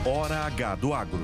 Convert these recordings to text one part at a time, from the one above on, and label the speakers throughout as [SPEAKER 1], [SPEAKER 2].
[SPEAKER 1] Hora H do Agro.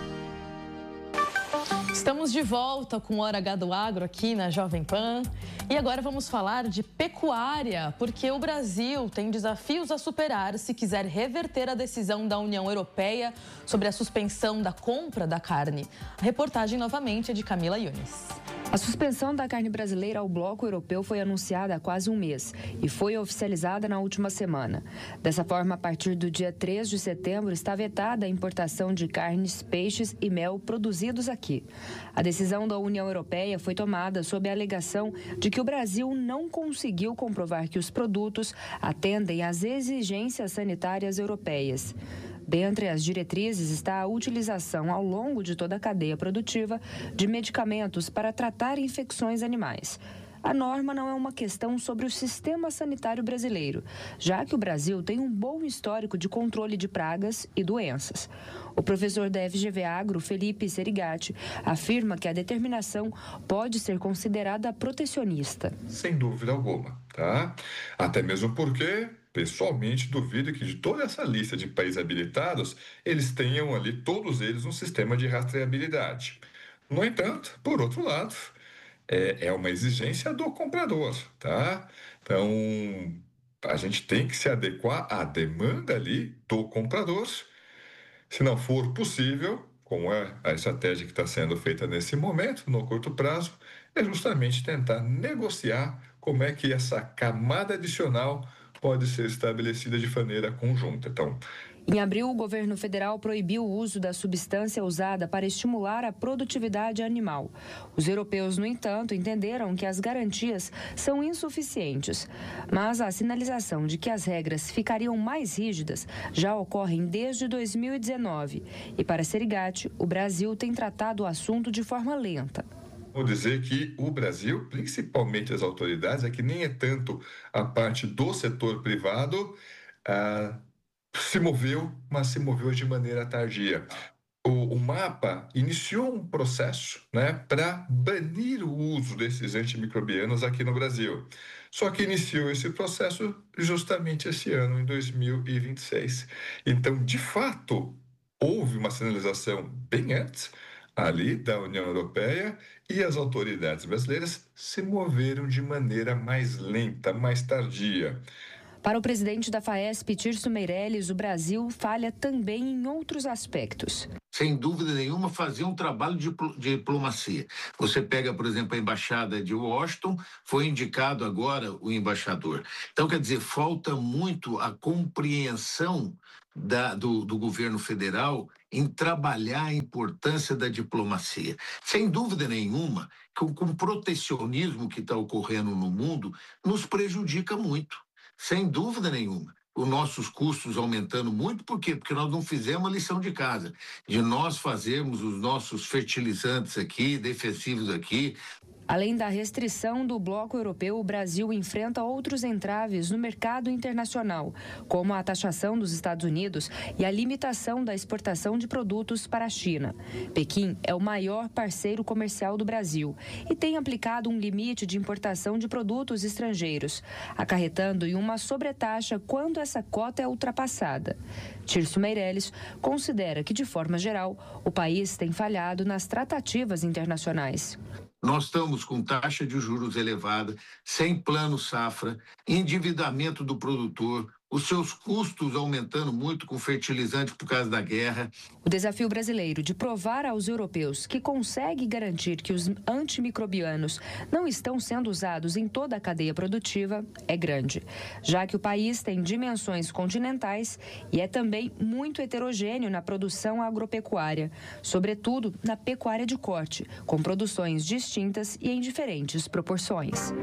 [SPEAKER 2] Estamos de volta com Hora H do Agro aqui na Jovem Pan. E agora vamos falar de pecuária, porque o Brasil tem desafios a superar se quiser reverter a decisão da União Europeia sobre a suspensão da compra da carne. A reportagem novamente é de Camila Yunes.
[SPEAKER 3] A suspensão da carne brasileira ao bloco europeu foi anunciada há quase um mês e foi oficializada na última semana. Dessa forma, a partir do dia 3 de setembro, está vetada a importação de carnes, peixes e mel produzidos aqui. A decisão da União Europeia foi tomada sob a alegação de que o Brasil não conseguiu comprovar que os produtos atendem às exigências sanitárias europeias. Dentre as diretrizes está a utilização ao longo de toda a cadeia produtiva de medicamentos para tratar infecções animais. A norma não é uma questão sobre o sistema sanitário brasileiro, já que o Brasil tem um bom histórico de controle de pragas e doenças. O professor da FGV Agro, Felipe Serigati, afirma que a determinação pode ser considerada protecionista.
[SPEAKER 4] Sem dúvida alguma, tá? Até mesmo porque, pessoalmente, duvido que de toda essa lista de países habilitados, eles tenham ali, todos eles, um sistema de rastreabilidade. No entanto, por outro lado, é uma exigência do comprador, tá? Então, a gente tem que se adequar à demanda ali do comprador. Se não for possível, como é a estratégia que está sendo feita nesse momento, no curto prazo, é justamente tentar negociar como é que essa camada adicional pode ser estabelecida de maneira conjunta. Então,
[SPEAKER 3] em abril, o governo federal proibiu o uso da substância usada para estimular a produtividade animal. Os europeus, no entanto, entenderam que as garantias são insuficientes. Mas a sinalização de que as regras ficariam mais rígidas já ocorrem desde 2019. E para Serigati, o Brasil tem tratado o assunto de forma lenta.
[SPEAKER 4] Vou dizer que o Brasil, principalmente as autoridades, é que nem é tanto a parte do setor privado, se moveu, mas se moveu de maneira tardia. O MAPA iniciou um processo, né, para banir o uso desses antimicrobianos aqui no Brasil. Só que iniciou esse processo justamente esse ano, em 2026. Então, de fato, houve uma sinalização bem antes ali da União Europeia e as autoridades brasileiras se moveram de maneira mais lenta, mais tardia.
[SPEAKER 3] Para o presidente da FAESP, Tirso Meirelles, o Brasil falha também em outros aspectos.
[SPEAKER 5] Sem dúvida nenhuma, fazer um trabalho de diplomacia. Você pega, por exemplo, a embaixada de Washington, foi indicado agora o embaixador. Então, quer dizer, falta muito a compreensão do governo federal em trabalhar a importância da diplomacia. Sem dúvida nenhuma, que o protecionismo que está ocorrendo no mundo nos prejudica muito. Sem dúvida nenhuma. Os nossos custos aumentando muito, por quê? Porque nós não fizemos a lição de casa, de nós fazermos os nossos fertilizantes aqui, defensivos aqui.
[SPEAKER 3] Além da restrição do bloco europeu, o Brasil enfrenta outros entraves no mercado internacional, como a taxação dos Estados Unidos e a limitação da exportação de produtos para a China. Pequim é o maior parceiro comercial do Brasil e tem aplicado um limite de importação de produtos estrangeiros, acarretando em uma sobretaxa quando essa cota é ultrapassada. Tirso Meirelles considera que, de forma geral, o país tem falhado nas tratativas internacionais.
[SPEAKER 5] Nós estamos com taxa de juros elevada, sem plano safra, endividamento do produtor, os seus custos aumentando muito com fertilizante por causa da guerra.
[SPEAKER 3] O desafio brasileiro de provar aos europeus que consegue garantir que os antimicrobianos não estão sendo usados em toda a cadeia produtiva é grande, já que o país tem dimensões continentais e é também muito heterogêneo na produção agropecuária, sobretudo na pecuária de corte, com produções distintas e em diferentes proporções.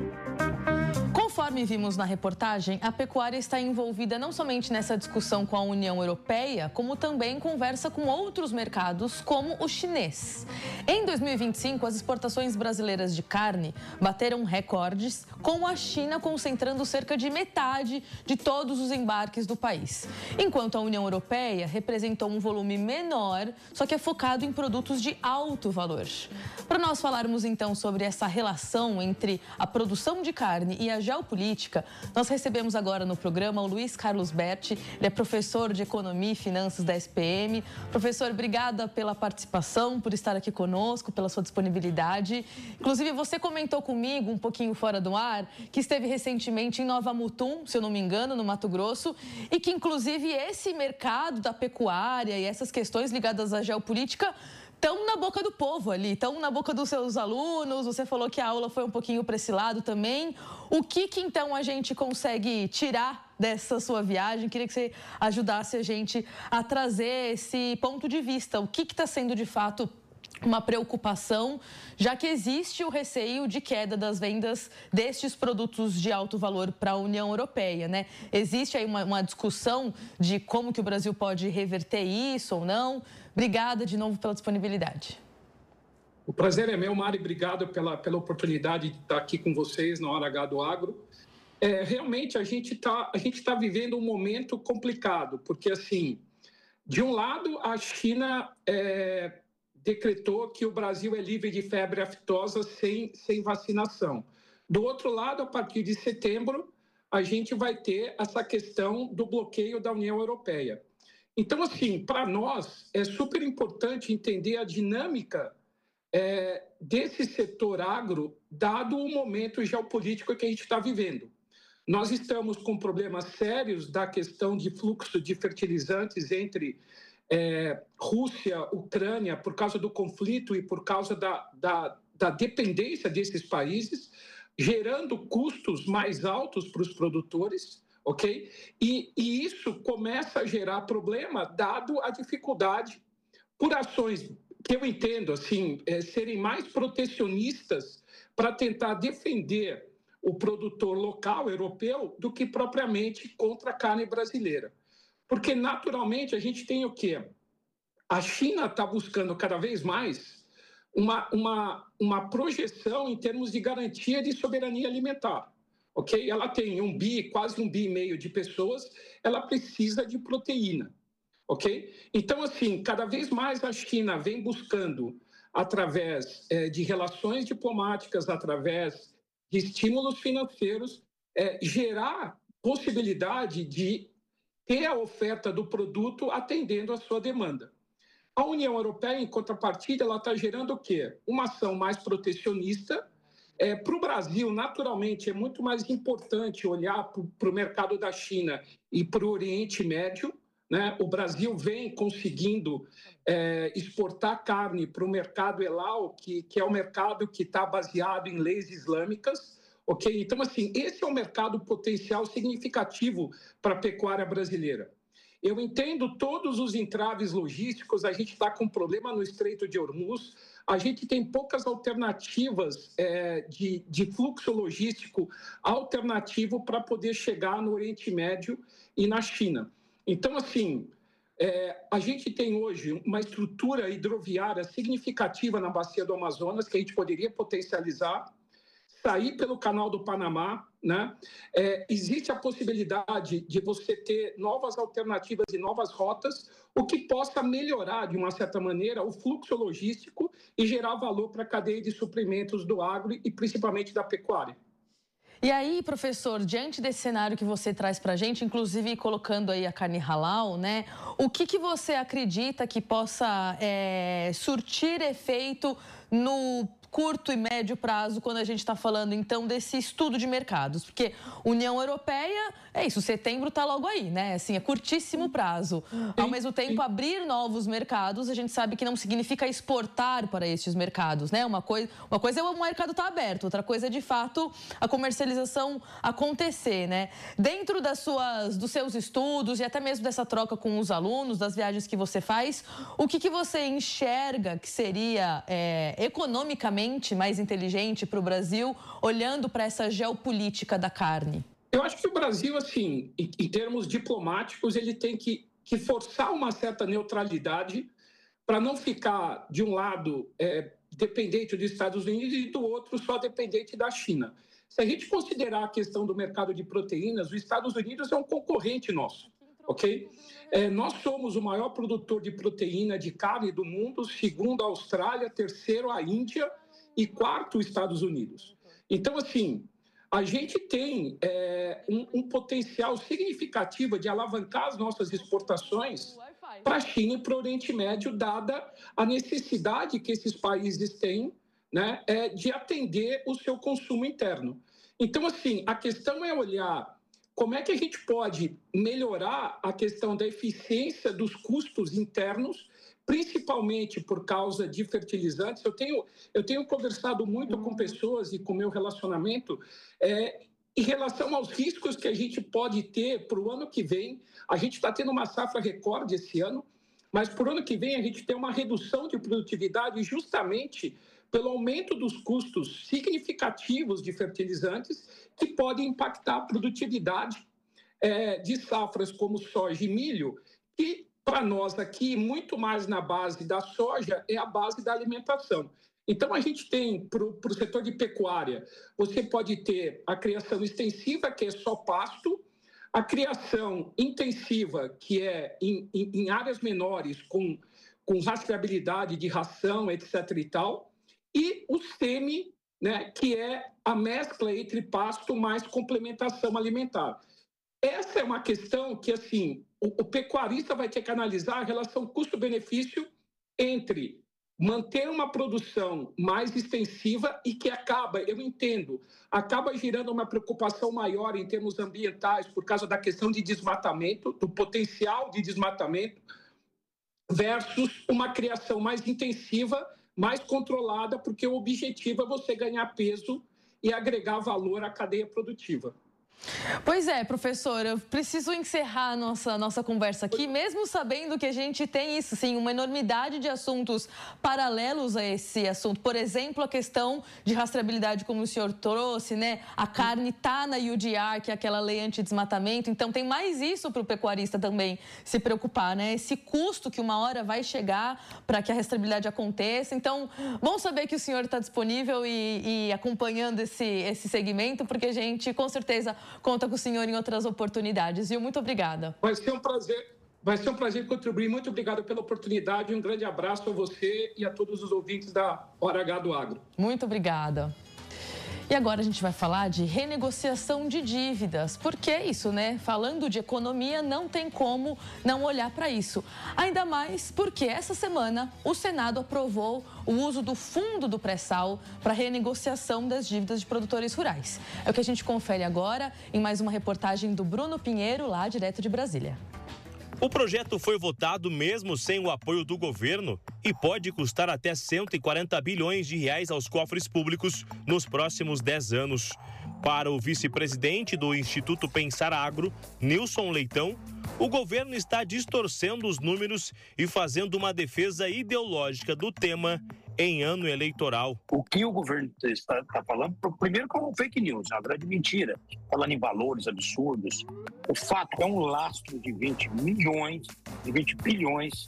[SPEAKER 2] Conforme vimos na reportagem, a pecuária está envolvida não somente nessa discussão com a União Europeia, como também conversa com outros mercados, como o chinês. Em 2025, as exportações brasileiras de carne bateram recordes, com a China concentrando cerca de metade de todos os embarques do país. Enquanto a União Europeia representou um volume menor, só que é focado em produtos de alto valor. Para nós falarmos então sobre essa relação entre a produção de carne e a geopolítica geopolítica, nós recebemos agora no programa o Luiz Carlos Berti, ele é professor de Economia e Finanças da SPM. Professor, obrigada pela participação, por estar aqui conosco, pela sua disponibilidade. Inclusive, você comentou comigo, um pouquinho fora do ar, que esteve recentemente em Nova Mutum, se eu não me engano, no Mato Grosso, e que, inclusive, esse mercado da pecuária e essas questões ligadas à geopolítica estão na boca do povo ali, estão na boca dos seus alunos. Você falou que a aula foi um pouquinho para esse lado também. O que então a gente consegue tirar dessa sua viagem? Queria que você ajudasse a gente a trazer esse ponto de vista. O que está sendo, de fato, uma preocupação, já que existe o receio de queda das vendas destes produtos de alto valor para a União Europeia, né? Existe aí uma discussão de como que o Brasil pode reverter isso ou não. Obrigada de novo pela disponibilidade.
[SPEAKER 1] O prazer é meu, Mari. Obrigado pela oportunidade de estar aqui com vocês na Hora H do Agro. Realmente, a gente tá vivendo um momento complicado, porque, assim, de um lado, a China decretou que o Brasil é livre de febre aftosa sem vacinação. Do outro lado, a partir de setembro, a gente vai ter essa questão do bloqueio da União Europeia. Então, assim, para nós é super importante entender a dinâmica desse setor agro, dado o momento geopolítico que a gente está vivendo. Nós estamos com problemas sérios da questão de fluxo de fertilizantes entre Rússia, Ucrânia, por causa do conflito e por causa da dependência desses países, gerando custos mais altos para os produtores, ok? E isso começa a gerar problema, dado a dificuldade por ações que eu entendo, assim, serem mais protecionistas para tentar defender o produtor local europeu do que propriamente contra a carne brasileira. Porque, naturalmente, a gente tem o quê? A China está buscando cada vez mais uma projeção em termos de garantia de soberania alimentar. Okay? Ela tem quase 1,5 bi de pessoas, ela precisa de proteína. Okay? Então, assim, cada vez mais a China vem buscando, através de relações diplomáticas, através de estímulos financeiros, gerar possibilidade de ter a oferta do produto atendendo à sua demanda. A União Europeia, em contrapartida, ela está gerando o quê? Uma ação mais protecionista. Para o Brasil, naturalmente, é muito mais importante olhar para o mercado da China e para o Oriente Médio, né? O Brasil vem conseguindo exportar carne para o mercado ELAL, que é o mercado que está baseado em leis islâmicas. Okay? Então, assim, esse é um mercado potencial significativo para a pecuária brasileira. Eu entendo todos os entraves logísticos, a gente está com problema no Estreito de Hormuz, a gente tem poucas alternativas de fluxo logístico alternativo para poder chegar no Oriente Médio e na China. Então, assim, a gente tem hoje uma estrutura hidroviária significativa na bacia do Amazonas que a gente poderia potencializar, sair pelo Canal do Panamá, né? Existe a possibilidade de você ter novas alternativas e novas rotas, o que possa melhorar, de uma certa maneira, o fluxo logístico e gerar valor para a cadeia de suprimentos do agro e principalmente da pecuária.
[SPEAKER 2] E aí, professor, diante desse cenário que você traz para a gente, inclusive colocando aí a carne halal, né? O que você acredita que possa surtir efeito no curto e médio prazo, quando a gente está falando, então, desse estudo de mercados? Porque União Europeia, setembro está logo aí, né? Assim, é curtíssimo prazo. Ao mesmo tempo, abrir novos mercados, a gente sabe que não significa exportar para estes mercados, né? Uma coisa é o mercado estar aberto, outra coisa é, de fato, a comercialização acontecer, né? Dentro dos seus estudos e até mesmo dessa troca com os alunos, das viagens que você faz, o que você enxerga que seria economicamente mais inteligente para o Brasil, olhando para essa geopolítica da carne?
[SPEAKER 1] Eu acho que o Brasil, assim, em termos diplomáticos, ele tem que forçar uma certa neutralidade para não ficar, de um lado, dependente dos Estados Unidos e do outro só dependente da China. Se a gente considerar a questão do mercado de proteínas, os Estados Unidos é um concorrente nosso, ok? Nós somos o maior produtor de proteína de carne do mundo, segundo a Austrália, terceiro a Índia e quarto os Estados Unidos. Então, assim, a gente tem um potencial significativo de alavancar as nossas exportações para a China e para o Oriente Médio, dada a necessidade que esses países têm, né, de atender o seu consumo interno. Então, assim, a questão é olhar como é que a gente pode melhorar a questão da eficiência dos custos internos, principalmente por causa de fertilizantes. Eu tenho conversado muito com pessoas e com meu relacionamento em relação aos riscos que a gente pode ter para o ano que vem. A gente está tendo uma safra recorde esse ano, mas para o ano que vem a gente tem uma redução de produtividade justamente pelo aumento dos custos significativos de fertilizantes que podem impactar a produtividade de safras como soja e milho, que para nós aqui, muito mais na base da soja, é a base da alimentação. Então, a gente tem, para o setor de pecuária, você pode ter a criação extensiva, que é só pasto, a criação intensiva, que é em áreas menores, com rastreabilidade de ração, etc. e tal, e o semi, né, que é a mescla entre pasto mais complementação alimentar. Essa é uma questão que, assim, o pecuarista vai ter que analisar a relação custo-benefício entre manter uma produção mais extensiva e que acaba gerando uma preocupação maior em termos ambientais por causa da questão de desmatamento, do potencial de desmatamento, versus uma criação mais intensiva, mais controlada, porque o objetivo é você ganhar peso e agregar valor à cadeia produtiva.
[SPEAKER 2] Pois é, professor, eu preciso encerrar a nossa conversa aqui, mesmo sabendo que a gente tem isso, sim, uma enormidade de assuntos paralelos a esse assunto. Por exemplo, a questão de rastreabilidade, como o senhor trouxe, né? A carne está na UDR, que é aquela lei anti-desmatamento, então tem mais isso para o pecuarista também se preocupar, né? Esse custo que uma hora vai chegar para que a rastreabilidade aconteça. Então, bom saber que o senhor está disponível e acompanhando esse segmento, porque a gente, com certeza, conta com o senhor em outras oportunidades, viu? Muito obrigada.
[SPEAKER 1] Vai ser um prazer contribuir. Muito obrigado pela oportunidade. Um grande abraço a você e a todos os ouvintes da Hora H do Agro.
[SPEAKER 2] Muito obrigada. E agora a gente vai falar de renegociação de dívidas. Por que isso, né? Falando de economia, não tem como não olhar para isso. Ainda mais porque essa semana o Senado aprovou o uso do fundo do pré-sal para renegociação das dívidas de produtores rurais. É o que a gente confere agora em mais uma reportagem do Bruno Pinheiro, lá direto de Brasília.
[SPEAKER 6] O projeto foi votado mesmo sem o apoio do governo e pode custar até 140 bilhões de reais aos cofres públicos nos próximos 10 anos. Para o vice-presidente do Instituto Pensar Agro, Nilson Leitão, o governo está distorcendo os números e fazendo uma defesa ideológica do tema em ano eleitoral.
[SPEAKER 7] O que o governo está falando, primeiro que é um fake news, é uma grande mentira, falando em valores absurdos. O fato é um lastro de 20 bilhões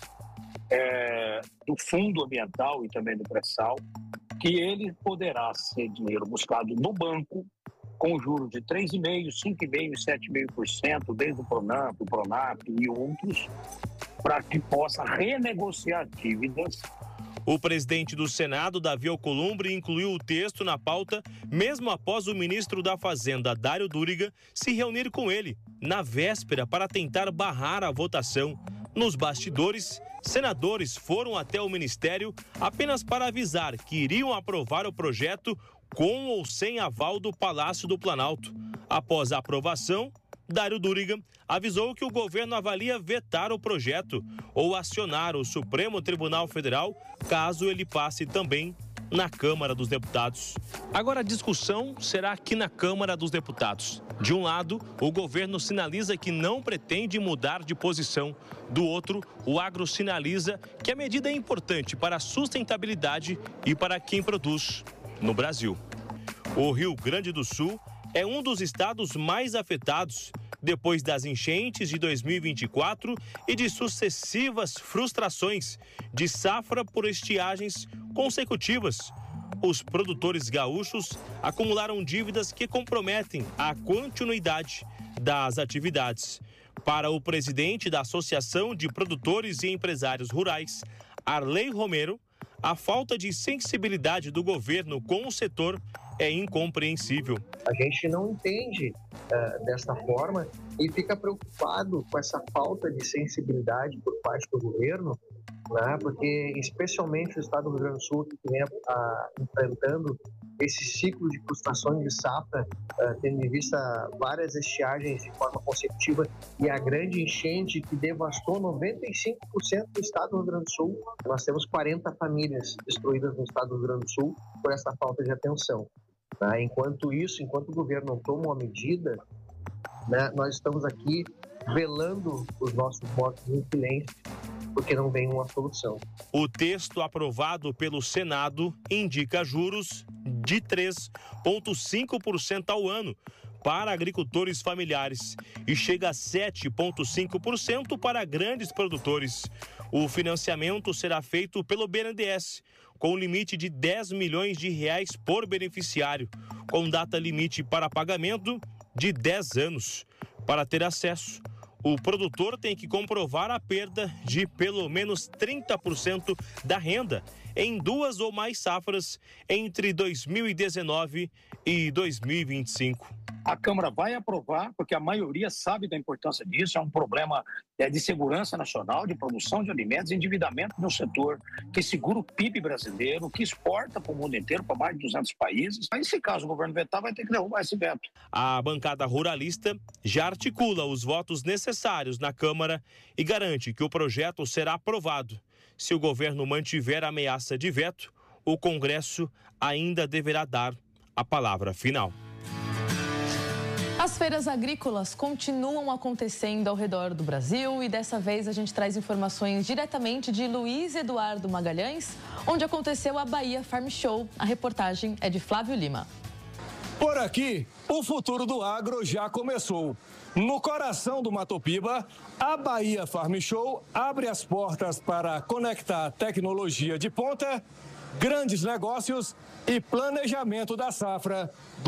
[SPEAKER 7] do fundo ambiental e também do pré-sal, que ele poderá ser dinheiro buscado no banco, com juros de 3,5%, 5,5% e 7,5%, desde o Pronamp, o Pronap e outros, para que possa renegociar dívidas.
[SPEAKER 6] O presidente do Senado, Davi Alcolumbre, incluiu o texto na pauta, mesmo após o ministro da Fazenda, Dário Duriga, se reunir com ele, na véspera, para tentar barrar a votação. Nos bastidores, senadores foram até o ministério apenas para avisar que iriam aprovar o projeto com ou sem aval do Palácio do Planalto. Após a aprovação, Dário Duriga avisou que o governo avalia vetar o projeto ou acionar o Supremo Tribunal Federal caso ele passe também na Câmara dos Deputados. Agora a discussão será aqui na Câmara dos Deputados. De um lado, o governo sinaliza que não pretende mudar de posição. Do outro, o agro sinaliza que a medida é importante para a sustentabilidade e para quem produz no Brasil. O Rio Grande do Sul é um dos estados mais afetados depois das enchentes de 2024 e de sucessivas frustrações de safra por estiagens consecutivas. Os produtores gaúchos acumularam dívidas que comprometem a continuidade das atividades. Para o presidente da Associação de Produtores e Empresários Rurais, Arley Romero, a falta de sensibilidade do governo com o setor é incompreensível.
[SPEAKER 8] A gente não entende dessa forma e fica preocupado com essa falta de sensibilidade por parte do governo, né? Porque especialmente o estado do Rio Grande do Sul, que vem enfrentando esse ciclo de frustrações de safra, tendo em vista várias estiagens de forma consecutiva e a grande enchente que devastou 95% do estado do Rio Grande do Sul. Nós temos 40 famílias destruídas no estado do Rio Grande do Sul por essa falta de atenção. Enquanto isso, enquanto o governo não toma uma medida, né, nós estamos aqui velando os nossos mortos em silêncio, porque não vem uma solução.
[SPEAKER 6] O texto aprovado pelo Senado indica juros de 3,5% ao ano para agricultores familiares e chega a 7,5% para grandes produtores. O financiamento será feito pelo BNDES, com limite de R$10 milhões por beneficiário, com data limite para pagamento de 10 anos. Para ter acesso, o produtor tem que comprovar a perda de pelo menos 30% da renda em 2 ou mais safras entre 2019 e 2025.
[SPEAKER 7] A Câmara vai aprovar, porque a maioria sabe da importância disso, é um problema de segurança nacional, de produção de alimentos, endividamento no setor, que segura o PIB brasileiro, que exporta para o mundo inteiro, para mais de 200 países. Mas, se caso o governo vetar, vai ter que derrubar esse veto.
[SPEAKER 6] A bancada ruralista já articula os votos necessários na Câmara e garante que o projeto será aprovado. Se o governo mantiver a ameaça de veto, o Congresso ainda deverá dar a palavra final.
[SPEAKER 2] As feiras agrícolas continuam acontecendo ao redor do Brasil e dessa vez a gente traz informações diretamente de Luiz Eduardo Magalhães, onde aconteceu a Bahia Farm Show. A reportagem é de Flávio Lima.
[SPEAKER 9] Por aqui, o futuro do agro já começou. No coração do Matopiba, a Bahia Farm Show abre as portas para conectar tecnologia de ponta, grandes negócios e planejamento da safra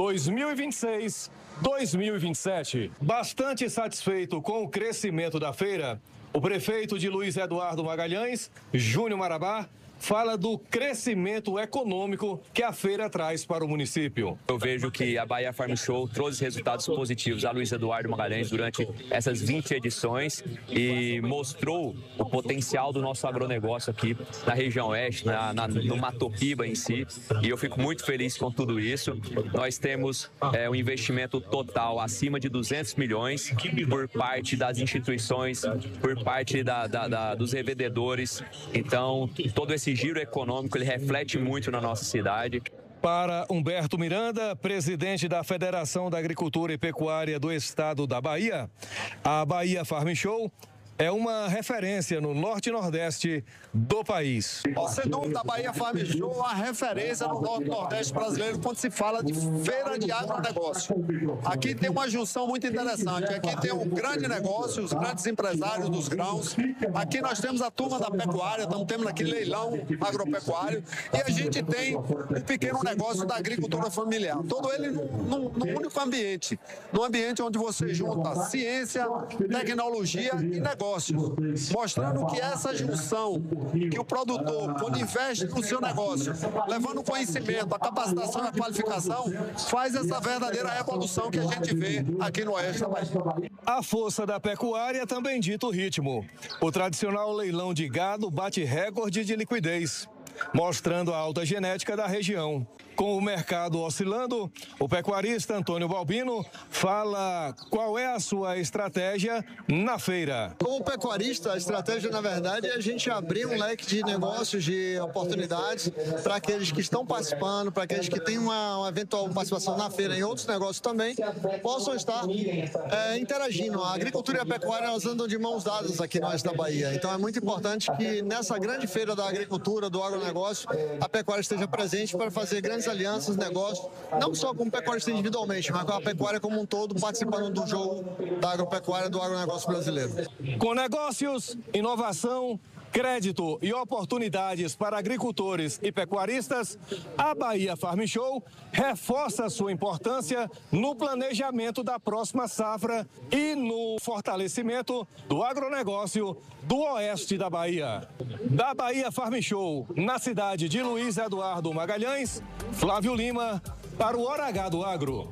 [SPEAKER 9] 2026-2027. Bastante satisfeito com o crescimento da feira, o prefeito de Luiz Eduardo Magalhães, Júnior Marabá, fala do crescimento econômico que a feira traz para o município.
[SPEAKER 10] Eu vejo que a Bahia Farm Show trouxe resultados positivos a Luiz Eduardo Magalhães durante essas 20 edições e mostrou o potencial do nosso agronegócio aqui na região oeste, no Matopiba em si. E eu fico muito feliz com tudo isso. Nós temos um investimento total acima de 200 milhões por parte das instituições, por parte dos revendedores. Então, todo esse giro econômico, ele reflete muito na nossa cidade.
[SPEAKER 9] Para Humberto Miranda, presidente da Federação da Agricultura e Pecuária do Estado da Bahia, a Bahia Farm Show é uma referência no norte e nordeste do país.
[SPEAKER 11] Sem dúvida, a Bahia Farm Show é uma referência no norte e nordeste brasileiro quando se fala de feira de agronegócio. Aqui tem uma junção muito interessante. Aqui tem um grande negócio, os grandes empresários dos grãos. Aqui nós temos a turma da pecuária, temos aqui leilão agropecuário. E a gente tem um pequeno negócio da agricultura familiar. Todo ele num único ambiente. Num ambiente onde você junta ciência, tecnologia e negócio. Mostrando que essa junção, que o produtor, quando investe no seu negócio, levando o conhecimento, a capacitação e a qualificação, faz essa verdadeira revolução que a gente vê aqui no oeste da Bahia.
[SPEAKER 9] A força da pecuária também dita o ritmo. O tradicional leilão de gado bate recorde de liquidez, mostrando a alta genética da região. Com o mercado oscilando, o pecuarista Antônio Balbino fala qual é a sua estratégia na feira.
[SPEAKER 12] Como pecuarista, a estratégia, na verdade, é a gente abrir um leque de negócios, de oportunidades para aqueles que estão participando, para aqueles que têm uma eventual participação na feira em outros negócios também, possam estar interagindo. A agricultura e a pecuária, elas andam de mãos dadas aqui no oeste da Bahia. Então, é muito importante que nessa grande feira da agricultura, do agronegócio, a pecuária esteja presente para fazer grandes alianças, negócios, não só com o pecuarista individualmente, mas com a pecuária como um todo, participando do jogo da agropecuária, do agronegócio brasileiro.
[SPEAKER 9] Com negócios, inovação, crédito e oportunidades para agricultores e pecuaristas, a Bahia Farm Show reforça sua importância no planejamento da próxima safra e no fortalecimento do agronegócio do oeste da Bahia. Da Bahia Farm Show, na cidade de Luiz Eduardo Magalhães, Flávio Lima, para o Hora H do Agro.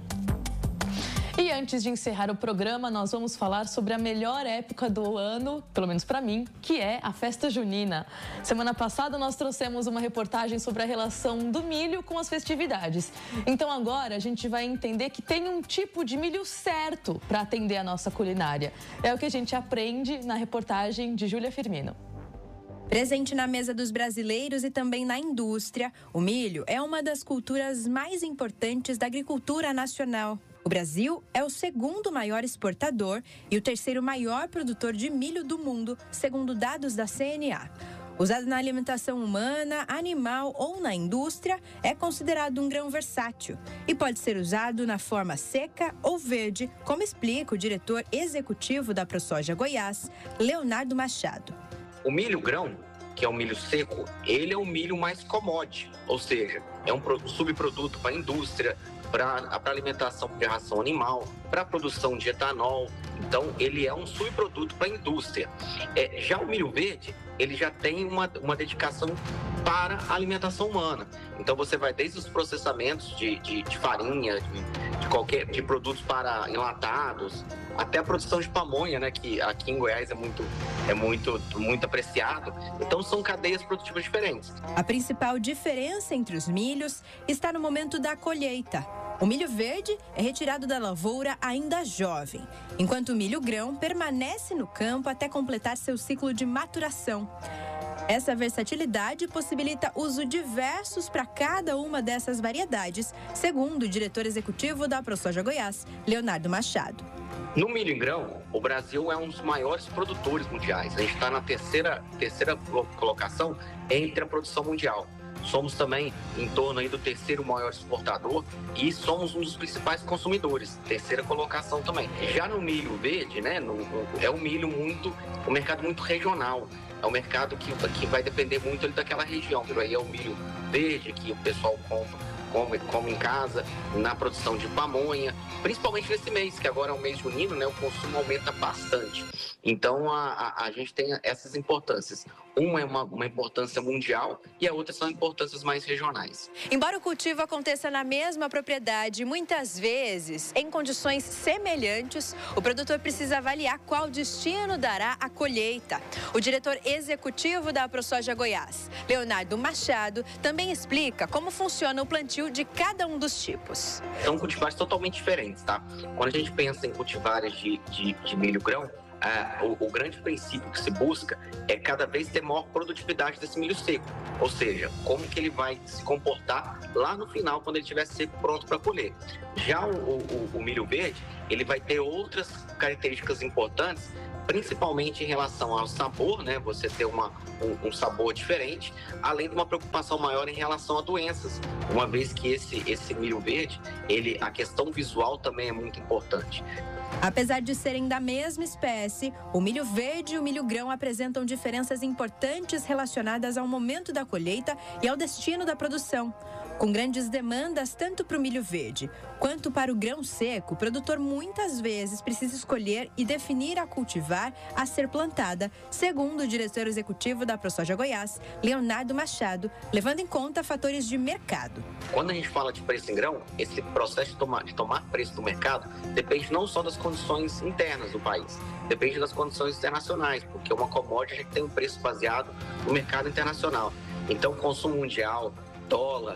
[SPEAKER 2] E antes de encerrar o programa, nós vamos falar sobre a melhor época do ano, pelo menos para mim, que é a festa junina. Semana passada nós trouxemos uma reportagem sobre a relação do milho com as festividades. Então agora a gente vai entender que tem um tipo de milho certo para atender a nossa culinária. É o que a gente aprende na reportagem de Júlia Firmino.
[SPEAKER 13] Presente na mesa dos brasileiros e também na indústria, o milho é uma das culturas mais importantes da agricultura nacional. O Brasil é o segundo maior exportador e o terceiro maior produtor de milho do mundo, segundo dados da CNA. Usado na alimentação humana, animal ou na indústria, é considerado um grão versátil e pode ser usado na forma seca ou verde, como explica o diretor executivo da ProSoja Goiás, Leonardo Machado.
[SPEAKER 14] O milho grão, que é o milho seco, ele é o milho mais commodity, ou seja, é um subproduto para a indústria, para alimentação de ração animal, para a produção de etanol. Então, ele é um subproduto para a indústria. Já o milho verde, ele já tem uma dedicação para a alimentação humana. Então, você vai desde os processamentos de farinha, de produtos para enlatados, até a produção de pamonha, né, que aqui em Goiás é muito apreciado. Então, são cadeias produtivas diferentes.
[SPEAKER 13] A principal diferença entre os milhos está no momento da colheita. O milho verde é retirado da lavoura ainda jovem, enquanto o milho grão permanece no campo até completar seu ciclo de maturação. Essa versatilidade possibilita uso diversos para cada uma dessas variedades, segundo o diretor executivo da ProSoja Goiás, Leonardo Machado.
[SPEAKER 14] No milho em grão, o Brasil é um dos maiores produtores mundiais. A gente está na terceira colocação entre a produção mundial. Somos também em torno aí do terceiro maior exportador e somos um dos principais consumidores, terceira colocação também. Já no milho verde, né, é um milho um mercado muito regional. É um mercado que vai depender muito daquela região. Aí é o milho verde que o pessoal come em casa, na produção de pamonha, principalmente nesse mês, que agora é o mês junino, né, o consumo aumenta bastante. Então, a gente tem essas importâncias. Uma é uma importância mundial e a outra são importâncias mais regionais.
[SPEAKER 13] Embora o cultivo aconteça na mesma propriedade, muitas vezes em condições semelhantes, o produtor precisa avaliar qual destino dará a colheita. O diretor executivo da ProSoja Goiás, Leonardo Machado, também explica como funciona o plantio de cada um dos tipos.
[SPEAKER 14] São cultivares totalmente diferentes, tá? Quando a gente pensa em cultivares de milho grão, o grande princípio que se busca é cada vez ter maior produtividade desse milho seco. Ou seja, como que ele vai se comportar lá no final, quando ele estiver seco, pronto para colher. Já o milho verde, ele vai ter outras características importantes, principalmente em relação ao sabor, né? Você ter um sabor diferente, além de uma preocupação maior em relação a doenças, uma vez que esse milho verde, a questão visual também é muito importante.
[SPEAKER 13] Apesar de serem da mesma espécie, o milho verde e o milho grão apresentam diferenças importantes relacionadas ao momento da colheita e ao destino da produção. Com grandes demandas tanto para o milho verde quanto para o grão seco, o produtor muitas vezes precisa escolher e definir a cultivar a ser plantada, segundo o diretor executivo da ProSoja Goiás, Leonardo Machado, levando em conta fatores de mercado.
[SPEAKER 14] Quando a gente fala de preço em grão, esse processo de tomar preço do mercado depende não só das condições internas do país, depende das condições internacionais, porque uma commodity a gente tem um preço baseado no mercado internacional. Então, consumo mundial, dólar,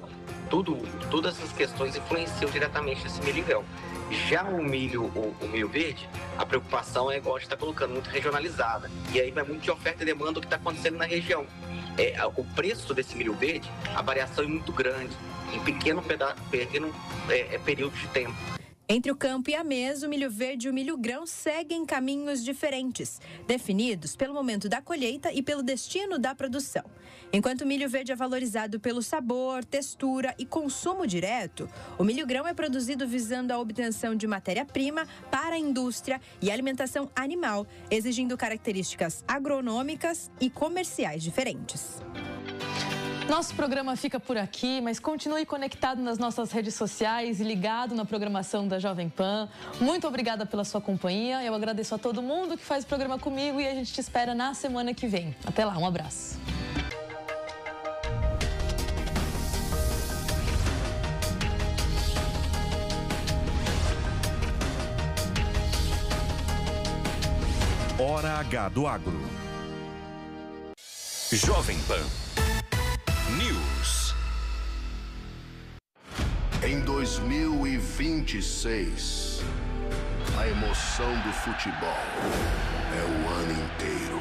[SPEAKER 14] todas essas questões influenciam diretamente nesse milho em grão. Já o milho verde, a preocupação é, igual a gente está colocando, muito regionalizada. E aí vai muito de oferta e demanda do que está acontecendo na região. O preço desse milho verde, a variação é muito grande, em pequeno período de tempo.
[SPEAKER 13] Entre o campo e a mesa, o milho verde e o milho grão seguem caminhos diferentes, definidos pelo momento da colheita e pelo destino da produção. Enquanto o milho verde é valorizado pelo sabor, textura e consumo direto, o milho grão é produzido visando a obtenção de matéria-prima para a indústria e alimentação animal, exigindo características agronômicas e comerciais diferentes.
[SPEAKER 2] Nosso programa fica por aqui, mas continue conectado nas nossas redes sociais e ligado na programação da Jovem Pan. Muito obrigada pela sua companhia. Eu agradeço a todo mundo que faz o programa comigo e a gente te espera na semana que vem. Até lá, um abraço.
[SPEAKER 15] Hora H do Agro. Jovem Pan News.
[SPEAKER 16] Em 2026, a emoção do futebol é o ano inteiro.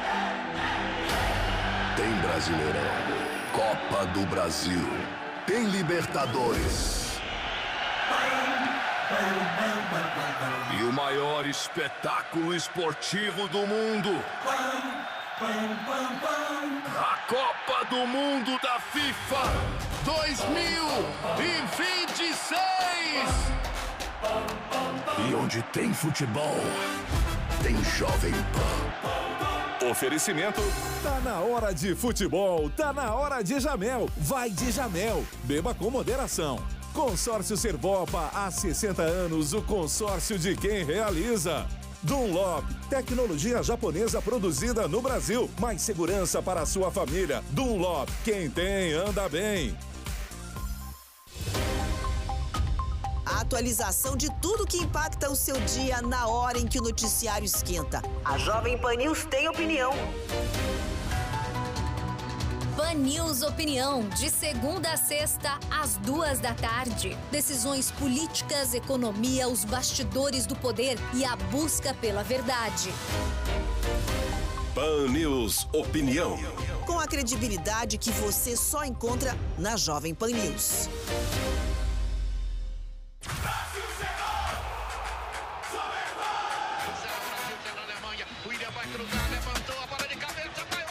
[SPEAKER 16] Tem Brasileirão, Copa do Brasil, tem Libertadores. E o maior espetáculo esportivo do mundo. A Copa do Mundo da FIFA 2026. E onde tem futebol, tem Jovem Pan.
[SPEAKER 15] Oferecimento. Tá na hora de futebol, tá na hora de Jamel. Vai de Jamel. Beba com moderação. Consórcio Servopa, há 60 anos, o consórcio de quem realiza. Dunlop, tecnologia japonesa produzida no Brasil. Mais segurança para a sua família. Dunlop, quem tem, anda bem.
[SPEAKER 17] A atualização de tudo que impacta o seu dia na hora em que o noticiário esquenta. A Jovem Pan News tem opinião.
[SPEAKER 18] Pan News Opinião, de segunda a sexta, às 14h. Decisões políticas, economia, os bastidores do poder e a busca pela verdade.
[SPEAKER 15] Pan News Opinião.
[SPEAKER 17] Com a credibilidade que você só encontra na Jovem Pan News.